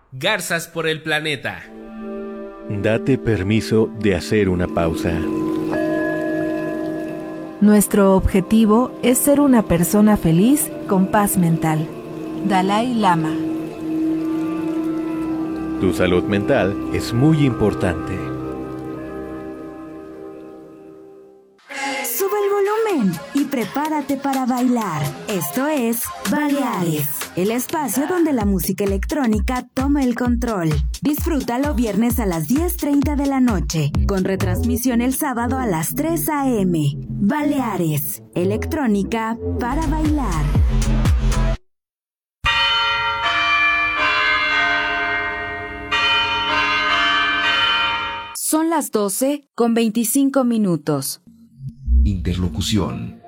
Garzas por el planeta. Date permiso de hacer una pausa. Nuestro objetivo es ser una persona feliz con paz mental. Dalai Lama. Tu salud mental es muy importante. Sube el volumen y prepárate para bailar. Esto es Baleares, el espacio donde la música electrónica toma el control. Disfrútalo viernes a las 10:30 de la noche, con retransmisión el sábado a las 3 a.m. Baleares, electrónica para bailar. Son las 12:25. Interlocución.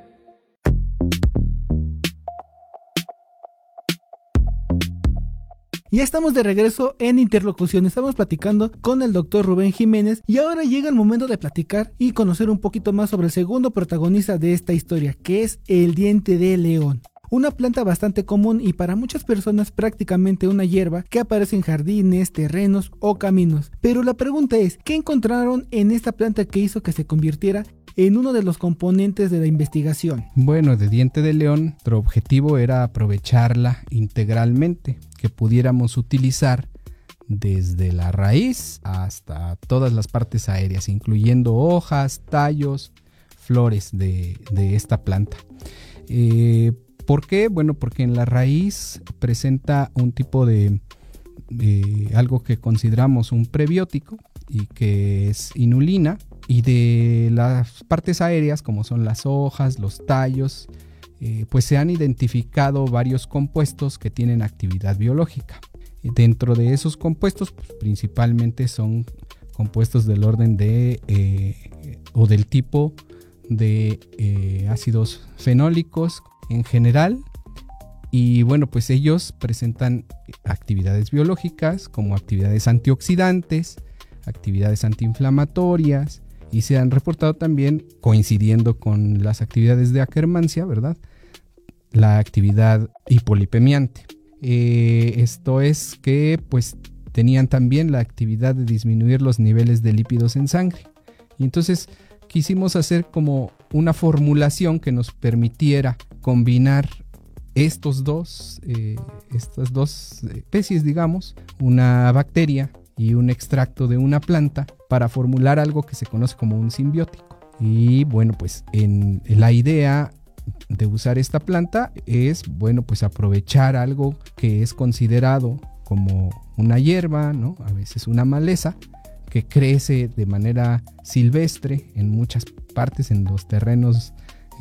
Ya estamos de regreso en Interlocución. Estamos platicando con el doctor Rubén Jiménez y ahora llega el momento de platicar y conocer un poquito más sobre el segundo protagonista de esta historia, que es el diente de león. Una planta bastante común y para muchas personas prácticamente una hierba que aparece en jardines, terrenos o caminos. Pero la pregunta es, ¿qué encontraron en esta planta que hizo que se convirtiera en uno de los componentes de la investigación? Bueno, de diente de león, nuestro objetivo era aprovecharla integralmente, que pudiéramos utilizar desde la raíz hasta todas las partes aéreas, incluyendo hojas, tallos, flores de esta planta. ¿Por qué? Bueno, porque en la raíz presenta un tipo de algo que consideramos un prebiótico y que es inulina, y de las partes aéreas, como son las hojas, los tallos, pues se han identificado varios compuestos que tienen actividad biológica. Dentro de esos compuestos, pues, principalmente son compuestos del orden de o del tipo de ácidos fenólicos en general, y bueno, pues ellos presentan actividades biológicas como actividades antioxidantes, actividades antiinflamatorias, y se han reportado también, coincidiendo con las actividades de Akkermansia, ¿verdad?, la actividad hipolipemiante. Esto es que pues tenían también la actividad de disminuir los niveles de lípidos en sangre. Y entonces quisimos hacer como una formulación que nos permitiera combinar estas dos especies, digamos, una bacteria y un extracto de una planta, para formular algo que se conoce como un simbiótico. Y bueno, pues en la idea de usar esta planta es, bueno, pues aprovechar algo que es considerado como una hierba, ¿no?, a veces una maleza, que crece de manera silvestre en muchas partes, en los terrenos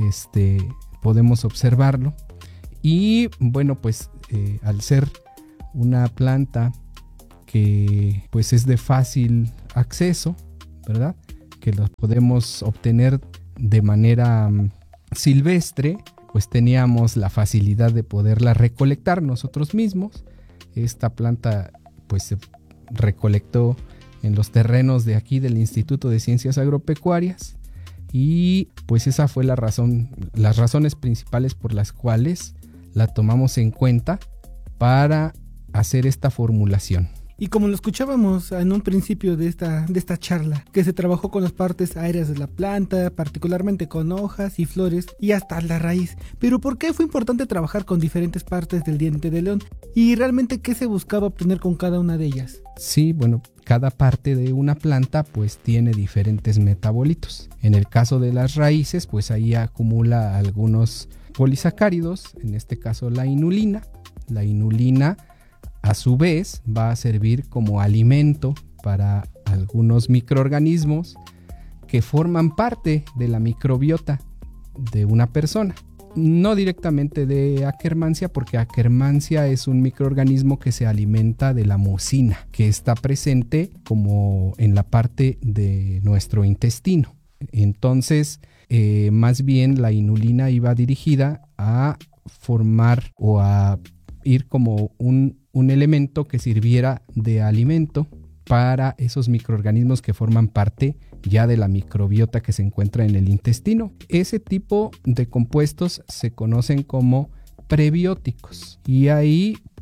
podemos observarlo. Y bueno, pues al ser una planta que pues es de fácil acceso, ¿verdad?, que los podemos obtener de manera silvestre, pues teníamos la facilidad de poderla recolectar nosotros mismos. Esta planta pues se recolectó en los terrenos de aquí del Instituto de Ciencias Agropecuarias, y pues esa fue las razones principales por las cuales la tomamos en cuenta para hacer esta formulación. Y como lo escuchábamos en un principio de esta charla, que se trabajó con las partes aéreas de la planta, particularmente con hojas y flores y hasta la raíz. Pero ¿por qué fue importante trabajar con diferentes partes del diente de león? ¿Y realmente qué se buscaba obtener con cada una de ellas? Sí, bueno, cada parte de una planta pues tiene diferentes metabolitos. En el caso de las raíces, pues ahí acumula algunos polisacáridos, en este caso la inulina. La inulina a su vez va a servir como alimento para algunos microorganismos que forman parte de la microbiota de una persona. No directamente de Akkermansia, porque Akkermansia es un microorganismo que se alimenta de la mucina, que está presente como en la parte de nuestro intestino. Entonces, más bien la inulina iba dirigida a formar o a ir como un elemento que sirviera de alimento para esos microorganismos que forman parte ya de la microbiota que se encuentra en el intestino. Ese tipo de compuestos se conocen como prebióticos, y ahí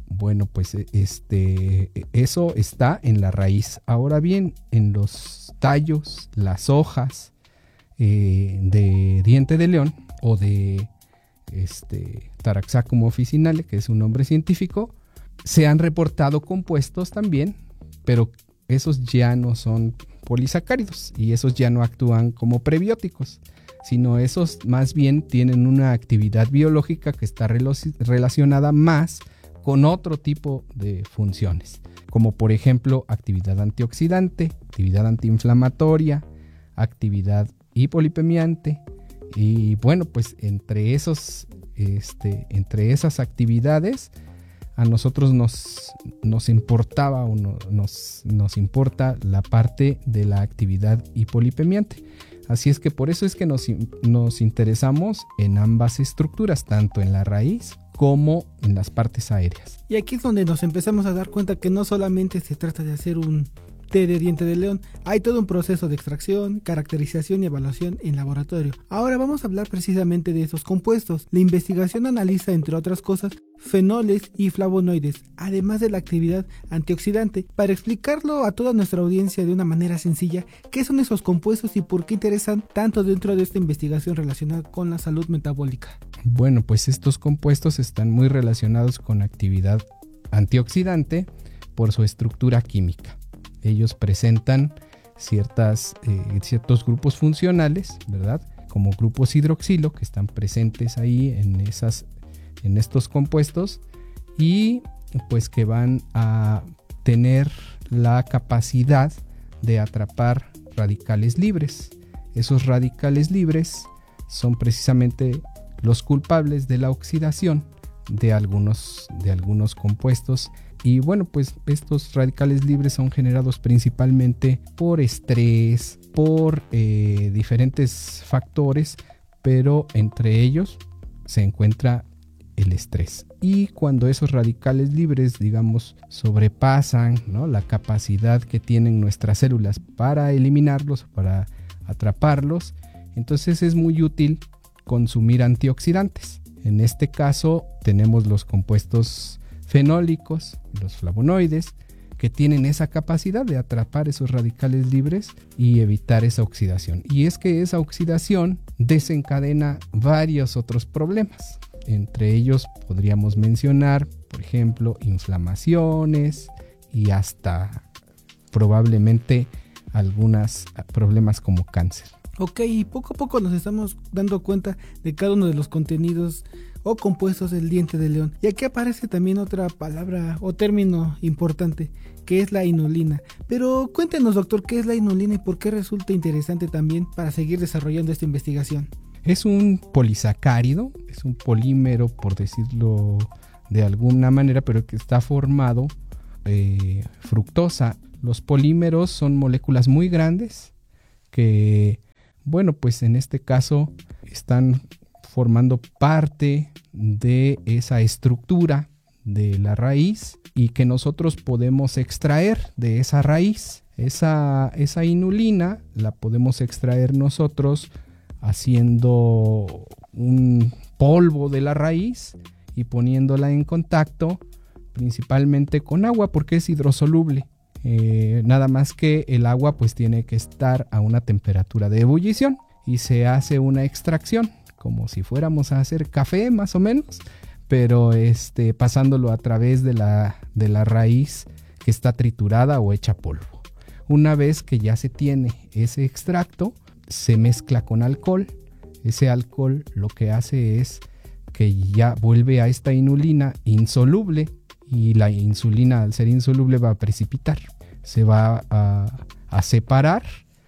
bueno, pues eso está en la raíz. Ahora bien, en los tallos, las hojas de diente de león o de Taraxacum officinale, que es un nombre científico, se han reportado compuestos también, pero esos ya no son polisacáridos y esos ya no actúan como prebióticos, sino esos más bien tienen una actividad biológica que está relacionada más con otro tipo de funciones, como por ejemplo actividad antioxidante, actividad antiinflamatoria, actividad hipolipemiante. Y bueno, pues entre esas actividades a nosotros nos importaba o nos importa la parte de la actividad hipolipemiante. Así es que por eso es que nos interesamos en ambas estructuras, tanto en la raíz como en las partes aéreas. Y aquí es donde nos empezamos a dar cuenta que no solamente se trata de hacer un té de diente de león, hay todo un proceso de extracción, caracterización y evaluación en laboratorio. Ahora vamos a hablar precisamente de esos compuestos. La investigación analiza, entre otras cosas, fenoles y flavonoides, además de la actividad antioxidante. Para explicarlo a toda nuestra audiencia de una manera sencilla, ¿qué son esos compuestos y por qué interesan tanto dentro de esta investigación relacionada con la salud metabólica? Bueno, pues estos compuestos están muy relacionados con actividad antioxidante por su estructura química. Ellos presentan ciertos grupos funcionales, ¿verdad? Como grupos hidroxilo que están presentes ahí en estos compuestos y pues que van a tener la capacidad de atrapar radicales libres. Esos radicales libres son precisamente los culpables de la oxidación de algunos compuestos. Y bueno, pues estos radicales libres son generados principalmente por estrés, por diferentes factores, pero entre ellos se encuentra el estrés. Y cuando esos radicales libres, digamos, sobrepasan, ¿no?, la capacidad que tienen nuestras células para eliminarlos, para atraparlos, entonces es muy útil consumir antioxidantes. En este caso tenemos los compuestos fenólicos, los flavonoides, que tienen esa capacidad de atrapar esos radicales libres y evitar esa oxidación. Y es que esa oxidación desencadena varios otros problemas. Entre ellos podríamos mencionar, por ejemplo, inflamaciones y hasta probablemente algunos problemas como cáncer. Ok, y poco a poco nos estamos dando cuenta de cada uno de los contenidos o compuestos del diente de león. Y aquí aparece también otra palabra o término importante, que es la inulina. Pero cuéntenos, doctor, ¿qué es la inulina y por qué resulta interesante también para seguir desarrollando esta investigación? Es un polisacárido, es un polímero, por decirlo de alguna manera, pero que está formado fructosa. Los polímeros son moléculas muy grandes que, bueno, pues en este caso están formando parte de esa estructura de la raíz y que nosotros podemos extraer de esa raíz. Esa inulina la podemos extraer nosotros haciendo un polvo de la raíz y poniéndola en contacto principalmente con agua porque es hidrosoluble. Nada más que el agua pues tiene que estar a una temperatura de ebullición y se hace una extracción como si fuéramos a hacer café más o menos, pero pasándolo a través de la raíz que está triturada o hecha polvo. Una vez que ya se tiene ese extracto, se mezcla con alcohol. Ese alcohol lo que hace es que ya vuelve a esta inulina insoluble y la insulina, al ser insoluble, va a precipitar. Se va a separar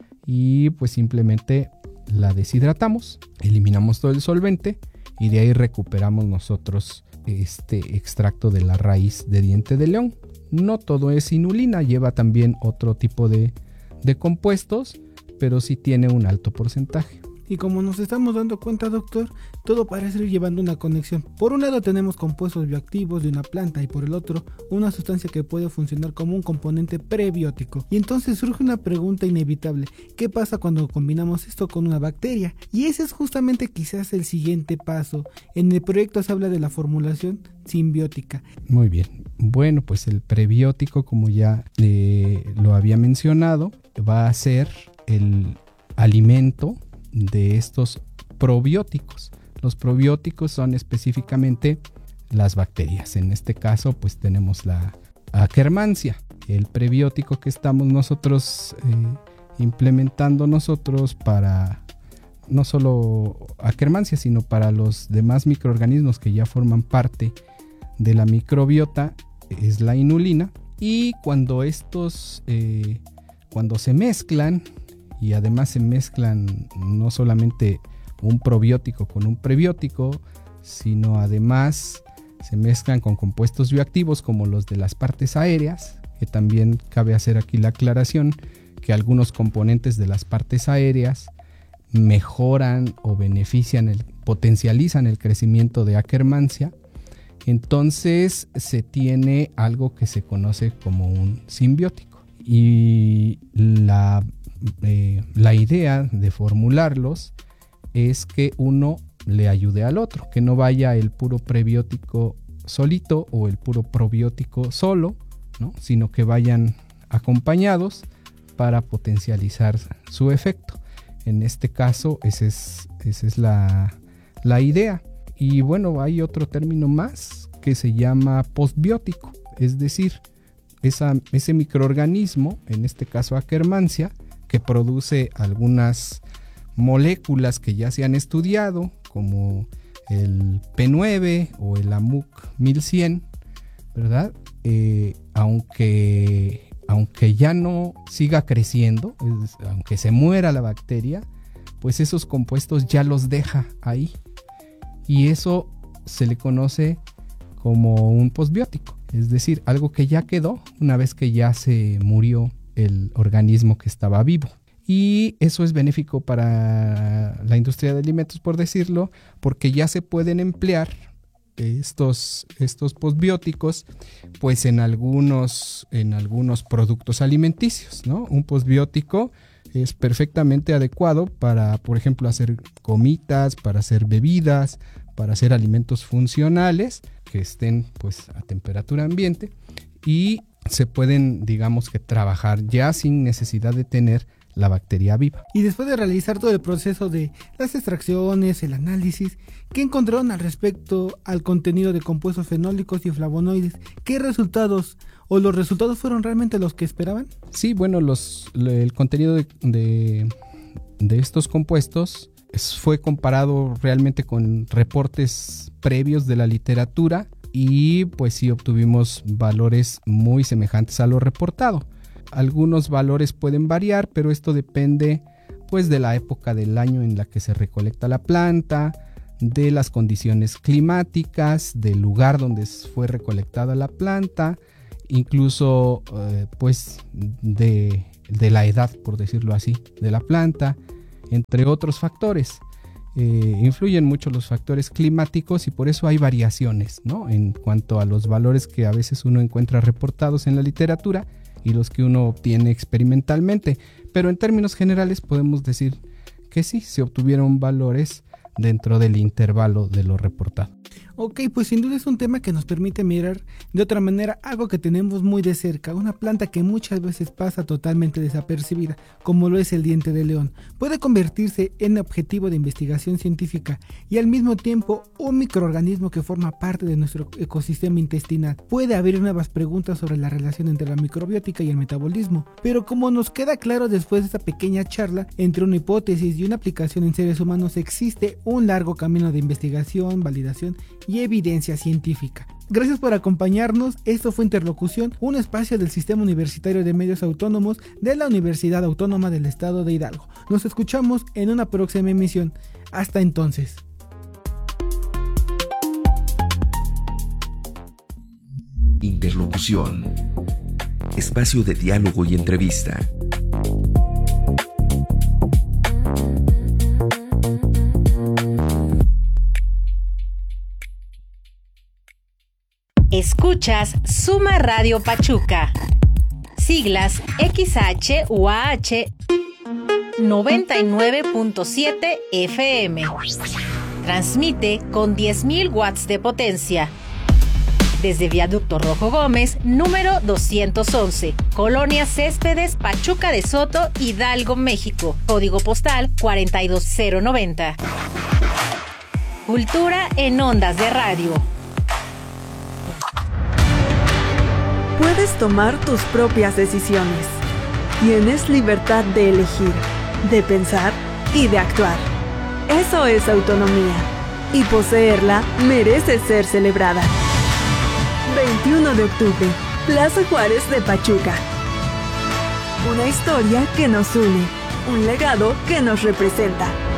y pues simplemente la deshidratamos, eliminamos todo el solvente y de ahí recuperamos nosotros este extracto de la raíz de diente de león. No todo es inulina, lleva también otro tipo de compuestos, pero sí tiene un alto porcentaje. Y como nos estamos dando cuenta, doctor, todo parece ir llevando una conexión. Por un lado tenemos compuestos bioactivos de una planta y por el otro una sustancia que puede funcionar como un componente prebiótico. Y entonces surge una pregunta inevitable: ¿qué pasa cuando combinamos esto con una bacteria? Y ese es justamente quizás el siguiente paso. En el proyecto se habla de la formulación simbiótica. Muy bien. Bueno, pues el prebiótico, como ya lo había mencionado, va a ser el alimento de estos probióticos. Los probióticos son específicamente las bacterias. En este caso, pues tenemos la Akkermansia, el prebiótico que estamos nosotros implementando para no solo Akkermansia, sino para los demás microorganismos que ya forman parte de la microbiota, es la inulina. Y cuando estos cuando se mezclan, y además se mezclan no solamente un probiótico con un prebiótico, sino además se mezclan con compuestos bioactivos como los de las partes aéreas, que también cabe hacer aquí la aclaración que algunos componentes de las partes aéreas mejoran o potencializan el crecimiento de Akkermansia. Entonces se tiene algo que se conoce como un simbiótico. Y la idea de formularlos es que uno le ayude al otro, que no vaya el puro prebiótico solito o el puro probiótico solo, ¿no? Sino que vayan acompañados para potencializar su efecto. En este caso, esa es la idea. Y bueno, hay otro término más que se llama postbiótico, es decir, ese microorganismo, en este caso Akkermansia, que produce algunas moléculas que ya se han estudiado, como el P9 o el AMUC 1100, ¿verdad? Aunque ya no siga creciendo, aunque se muera la bacteria, pues esos compuestos ya los deja ahí. Y eso se le conoce como un postbiótico, es decir, algo que ya quedó una vez que ya se murió el organismo que estaba vivo. Y eso es benéfico para la industria de alimentos, por decirlo, porque ya se pueden emplear estos postbióticos pues en algunos productos alimenticios, ¿no? Un postbiótico es perfectamente adecuado para, por ejemplo, hacer gomitas, para hacer bebidas, para hacer alimentos funcionales que estén pues a temperatura ambiente, y se pueden, digamos, que trabajar ya sin necesidad de tener la bacteria viva. Y después de realizar todo el proceso de las extracciones, el análisis, ¿qué encontraron al respecto al contenido de compuestos fenólicos y flavonoides? ¿Qué resultados o los resultados fueron realmente los que esperaban? Sí, bueno, el contenido de estos compuestos fue comparado realmente con reportes previos de la literatura y pues sí obtuvimos valores muy semejantes a lo reportado. Algunos valores pueden variar, pero esto depende pues de la época del año en la que se recolecta la planta, de las condiciones climáticas, del lugar donde fue recolectada la planta, incluso pues de la edad, por decirlo así, de la planta, entre otros factores. Influyen mucho los factores climáticos y por eso hay variaciones, ¿no? En cuanto a los valores que a veces uno encuentra reportados en la literatura y los que uno obtiene experimentalmente, pero en términos generales podemos decir que sí, se obtuvieron valores dentro del intervalo de lo reportado. Ok, pues sin duda es un tema que nos permite mirar de otra manera algo que tenemos muy de cerca, una planta que muchas veces pasa totalmente desapercibida, como lo es el diente de león. Puede convertirse en objetivo de investigación científica y al mismo tiempo un microorganismo que forma parte de nuestro ecosistema intestinal. Puede haber nuevas preguntas sobre la relación entre la microbiótica y el metabolismo, pero como nos queda claro después de esta pequeña charla, entre una hipótesis y una aplicación en seres humanos existe un largo camino de investigación, validación y evidencia científica. Gracias por acompañarnos. Esto fue Interlocución, un espacio del Sistema Universitario de Medios Autónomos de la Universidad Autónoma del Estado de Hidalgo. Nos escuchamos en una próxima emisión. Hasta entonces. Interlocución. Espacio de diálogo y entrevista. Escuchas Suma Radio Pachuca. Siglas XHUAH 99.7 FM. Transmite con 10.000 watts de potencia. Desde Viaducto Rojo Gómez, número 211, Colonia Céspedes, Pachuca de Soto, Hidalgo, México. Código postal 42090. Cultura en ondas de radio. Puedes tomar tus propias decisiones. Tienes libertad de elegir, de pensar y de actuar. Eso es autonomía. Y poseerla merece ser celebrada. 21 de octubre, Plaza Juárez de Pachuca. Una historia que nos une, un legado que nos representa.